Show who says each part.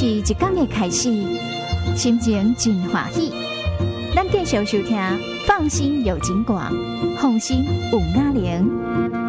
Speaker 1: 是一天的开始，心情真欢喜。咱继续收听，放心有情歌，放心有雅玲。